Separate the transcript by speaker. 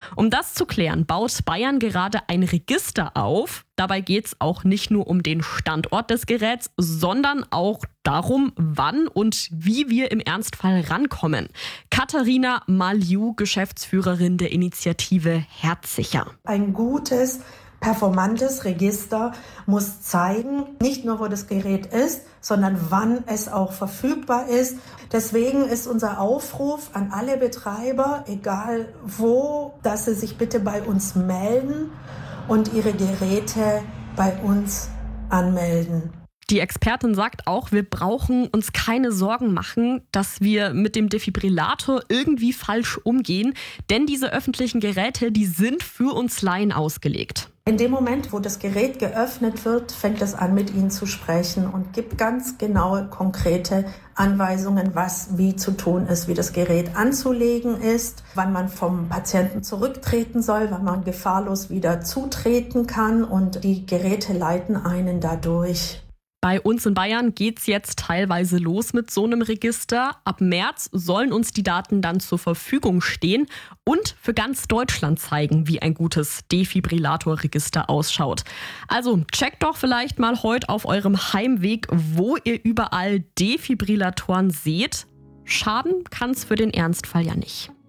Speaker 1: Um das zu klären, baut Bayern gerade ein Register auf. Dabei geht es auch nicht nur um den Standort des Geräts, sondern auch darum, wann und wie wir im Ernstfall rankommen. Katharina Malju, Geschäftsführerin der Initiative Herzsicher.
Speaker 2: Ein gutes, performantes Register muss zeigen, nicht nur wo das Gerät ist, sondern wann es auch verfügbar ist. Deswegen ist unser Aufruf an alle Betreiber, egal wo, dass sie sich bitte bei uns melden und ihre Geräte bei uns anmelden.
Speaker 1: Die Expertin sagt auch, wir brauchen uns keine Sorgen machen, dass wir mit dem Defibrillator irgendwie falsch umgehen, denn diese öffentlichen Geräte, die sind für uns Laien ausgelegt.
Speaker 2: In dem Moment, wo das Gerät geöffnet wird, fängt es an, mit Ihnen zu sprechen und gibt ganz genaue, konkrete Anweisungen, was wie zu tun ist, wie das Gerät anzulegen ist, wann man vom Patienten zurücktreten soll, wann man gefahrlos wieder zutreten kann, und die Geräte leiten einen dadurch.
Speaker 1: Bei uns in Bayern geht's jetzt teilweise los mit so einem Register. Ab März sollen uns die Daten dann zur Verfügung stehen und für ganz Deutschland zeigen, wie ein gutes Defibrillatorregister ausschaut. Also checkt doch vielleicht mal heute auf eurem Heimweg, wo ihr überall Defibrillatoren seht. Schaden kann's für den Ernstfall ja nicht.